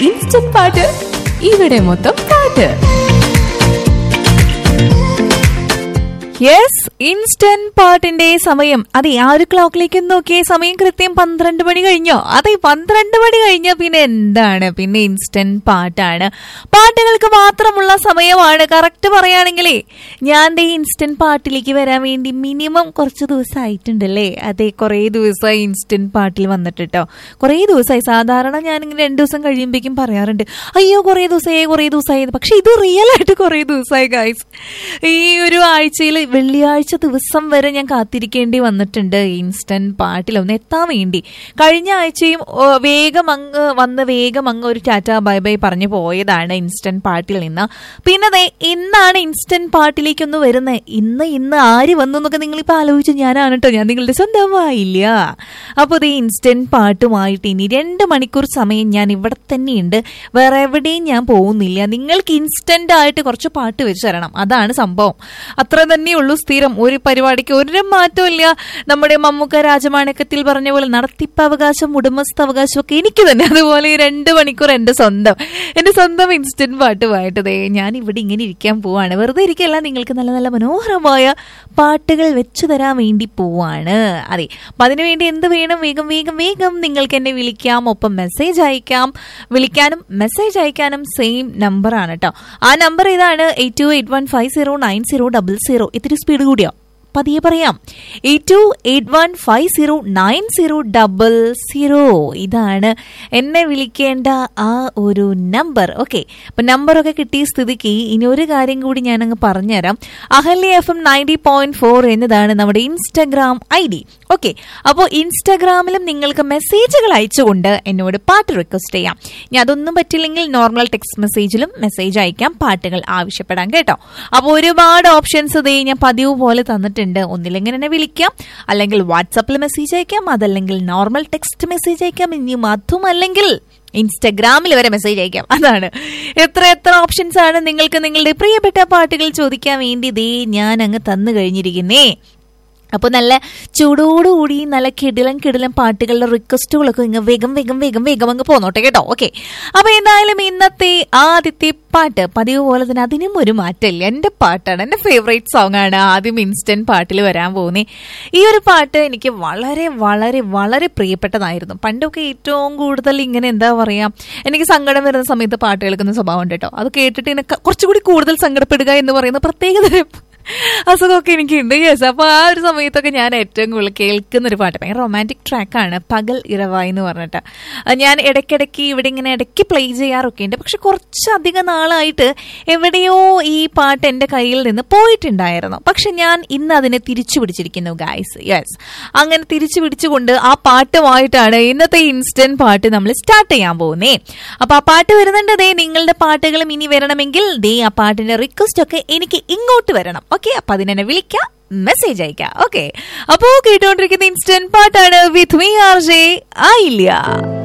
Instant പാട്ട് ഇവിടെ മൊത്തം പാട്ട്. യെസ്, ഇൻസ്റ്റന്റ് പാട്ടിന്റെ സമയം. അതെ, ആ ഒരു ക്ലോക്കിലേക്ക് നോക്കിയ സമയം കൃത്യം 12 മണി കഴിഞ്ഞോ? അതെ, 12 മണി കഴിഞ്ഞ പിന്നെ എന്താണ്, പിന്നെ ഇൻസ്റ്റന്റ് പാട്ടാണ്. പാട്ടുകൾക്ക് മാത്രമുള്ള സമയമാണ്. കറക്റ്റ് പറയുകയാണെങ്കിലേ ഞാൻ ഇൻസ്റ്റന്റ് പാട്ടിലേക്ക് വരാൻ വേണ്ടി മിനിമം കുറച്ച് ദിവസമായിട്ടുണ്ടല്ലേ. അതെ, കുറേ ദിവസമായി ഇൻസ്റ്റന്റ് പാട്ടിൽ വന്നിട്ടോ. കുറേ ദിവസമായി. സാധാരണ ഞാനിങ്ങനെ 2 ദിവസം കഴിയുമ്പോഴേക്കും പറയാറുണ്ട്, അയ്യോ കുറേ ദിവസമായി. പക്ഷെ ഇത് റിയൽ ആയിട്ട് കുറേ ദിവസമായി ഗൈസ്. ഈ ഒരു ആഴ്ചയിൽ വെള്ളിയാഴ്ച ദിവസം വരെ ഞാൻ കാത്തിരിക്കേണ്ടി വന്നിട്ടുണ്ട് ഇൻസ്റ്റന്റ് പാട്ടിൽ ഒന്ന് എത്താൻ വേണ്ടി. കഴിഞ്ഞ ആഴ്ചയും വേഗം അങ്ങ് ഒരു ടാറ്റ ബൈ ബൈ പറഞ്ഞു പോയതാണ് ഇൻസ്റ്റന്റ് പാട്ടിൽ നിന്ന്. പിന്നെ ഇന്നാണ് ഇൻസ്റ്റന്റ് പാട്ടിലേക്കൊന്ന് വരുന്നത്. ഇന്ന് ആര് വന്നു എന്നൊക്കെ നിങ്ങളിപ്പോൾ ആലോചിച്ചു. ഞാനാണ് കേട്ടോ, ഞാൻ നിങ്ങളുടെ സ്വന്തമായില്ല. അപ്പോൾ ഇത് ഇൻസ്റ്റന്റ് പാട്ടുമായിട്ട് ഇനി 2 മണിക്കൂർ സമയം ഞാൻ ഇവിടെ തന്നെയുണ്ട്. വേറെ എവിടെയും ഞാൻ പോകുന്നില്ല. നിങ്ങൾക്ക് ഇൻസ്റ്റന്റ് ആയിട്ട് കുറച്ച് പാട്ട് വെച്ച് തരണം, അതാണ് സംഭവം. അത്ര തന്നെ ഉള്ളൂ. സ്ഥിരം ഒരു പരിപാടിക്ക് ഒരു മാറ്റവും ഇല്ല. നമ്മുടെ മമ്മൂക്ക രാജമാണിക്യത്തിൽ പറഞ്ഞ പോലെ നടത്തിപ്പവകാശം ഉടമസ്ഥാവകാശം ഒക്കെ എനിക്ക് തന്നെ. അതുപോലെ 2 മണിക്കൂർ എന്റെ സ്വന്തം ഇൻസ്റ്റന്റ് പാട്ടുമായിട്ട് ഞാൻ ഇവിടെ ഇങ്ങനെ ഇരിക്കാൻ പോവാണ്. വെറുതെ ഇരിക്കല്ല, നിങ്ങൾക്ക് നല്ല നല്ല മനോഹരമായ പാട്ടുകൾ വെച്ചു തരാൻ വേണ്ടി പോവാണ്. അതെ, അപ്പം അതിനുവേണ്ടി എന്ത് വേണം? വേഗം നിങ്ങൾക്ക് എന്നെ വിളിക്കാം, ഒപ്പം മെസ്സേജ് അയക്കാം. വിളിക്കാനും മെസ്സേജ് അയക്കാനും സെയിം നമ്പറാണ് കേട്ടോ. ആ നമ്പർ ഇതാണ് 8281509000. ഇത്തിരി സ്പീഡ് കൂടിയോ? പതിയെ പറയാം. 8281509000. ഇതാണ് എന്നെ വിളിക്കേണ്ട ആ ഒരു നമ്പർ. ഓക്കെ, അപ്പൊ നമ്പറൊക്കെ കിട്ടിയ സ്ഥിതിക്ക് ഇനി ഒരു കാര്യം കൂടി ഞാനങ്ങ് പറഞ്ഞുതരാം. അഹല്യ FM 90.4 എന്നതാണ് നമ്മുടെ ഇൻസ്റ്റഗ്രാം ID. ഓക്കെ, അപ്പോൾ ഇൻസ്റ്റഗ്രാമിലും നിങ്ങൾക്ക് മെസ്സേജുകൾ അയച്ചുകൊണ്ട് എന്നോട് പാട്ട് റിക്വസ്റ്റ് ചെയ്യാം. ഇനി അതൊന്നും പറ്റില്ലെങ്കിൽ നോർമൽ ടെക്സ്റ്റ് മെസ്സേജിലും മെസ്സേജ് അയക്കാം, പാട്ടുകൾ ആവശ്യപ്പെടാം കേട്ടോ. അപ്പോൾ ഒരുപാട് ഓപ്ഷൻസ് ഞാൻ പതിവ് പോലെ തന്നിട്ടുണ്ട്. ഒന്നില്ലെങ്കിൽ എന്നെ വിളിക്കാം, അല്ലെങ്കിൽ വാട്സാപ്പിൽ മെസ്സേജ് അയക്കാം, അതല്ലെങ്കിൽ നോർമൽ ടെക്സ്റ്റ് മെസ്സേജ് അയക്കാം. ഇനിയും അതുമല്ലെങ്കിൽ ഇൻസ്റ്റഗ്രാമിൽ വരെ മെസ്സേജ് അയക്കാം. അതാണ് എത്ര ഓപ്ഷൻസ് ആണ് നിങ്ങൾക്ക് നിങ്ങളുടെ പ്രിയപ്പെട്ട പാട്ടുകൾ ചോദിക്കാൻ വേണ്ടി ഞാൻ അങ്ങ് തന്നു കഴിഞ്ഞിരിക്കുന്നേ. അപ്പോൾ നല്ല ചൂടോടുകൂടി നല്ല കിടിലൻ പാട്ടുകളുടെ റിക്വസ്റ്റുകളൊക്കെ ഇങ്ങ് വേഗം അങ്ങ് പോന്നോട്ടെ കേട്ടോ. ഓക്കെ, അപ്പൊ എന്തായാലും ഇന്നത്തെ ആദ്യത്തെ പാട്ട് പതിവ് പോലെ തന്നെ അതിനും ഒരു മാറ്റമില്ല. എന്റെ പാട്ടാണ്, എന്റെ ഫേവറേറ്റ് സോങ് ആണ് ആദ്യം ഇൻസ്റ്റന്റ് പാട്ടിൽ വരാൻ പോകുന്നത്. ഈ ഒരു പാട്ട് എനിക്ക് വളരെ വളരെ വളരെ പ്രിയപ്പെട്ടതായിരുന്നു. പണ്ടൊക്കെ ഏറ്റവും കൂടുതൽ ഇങ്ങനെ എന്താ പറയാ, എനിക്ക് സങ്കടം വരുന്ന സമയത്ത് പാട്ട് കേൾക്കുന്ന സ്വഭാവം ഉണ്ട് കേട്ടോ. അത് കേട്ടിട്ട് എനിക്ക് കുറച്ചുകൂടി കൂടുതൽ സങ്കടപ്പെടുക എന്ന് പറയുന്ന പ്രത്യേകതരം അസുഖമൊക്കെ എനിക്കുണ്ട്. യെസ്, അപ്പൊ ആ ഒരു സമയത്തൊക്കെ ഞാൻ ഏറ്റവും കൂടുതൽ കേൾക്കുന്നൊരു പാട്ട് ഭയങ്കര റൊമാൻറ്റിക് ട്രാക്കാണ്, പകൽ ഇറവായി എന്ന് പറഞ്ഞിട്ട്. ഞാൻ ഇടയ്ക്കിടയ്ക്ക് ഇവിടെ ഇങ്ങനെ ഇടയ്ക്ക് പ്ലേ ചെയ്യാറൊക്കെ ഉണ്ട്. പക്ഷെ കുറച്ചധികം നാളായിട്ട് എവിടെയോ ഈ പാട്ട് എൻ്റെ കയ്യിൽ നിന്ന് പോയിട്ടുണ്ടായിരുന്നു. പക്ഷെ ഞാൻ ഇന്ന് അതിനെ തിരിച്ചു പിടിച്ചിരിക്കുന്നു ഗൈസ്. യെസ്, അങ്ങനെ തിരിച്ചു പിടിച്ചുകൊണ്ട് ആ പാട്ടുമായിട്ടാണ് ഇന്നത്തെ ഇൻസ്റ്റന്റ് പാട്ട് നമ്മൾ സ്റ്റാർട്ട് ചെയ്യാൻ പോകുന്നേ. അപ്പൊ ആ പാട്ട് വരുന്നുണ്ട്. നിങ്ങളുടെ പാട്ടുകളും ഇനി വരണമെങ്കിൽ ആ പാട്ടിന്റെ റിക്വസ്റ്റ് ഒക്കെ എനിക്ക് ഇങ്ങോട്ട് വരണം. ഓക്കെ, അപ്പൊ അതിനെ വിളിക്കാം, മെസ്സേജ് അയക്കാം. ഓക്കെ, അപ്പോ കേട്ടോണ്ടിരിക്കുന്ന ഇൻസ്റ്റന്റ് പാട്ടാണ് വിത്ത് മീ RJ ആയില്ല.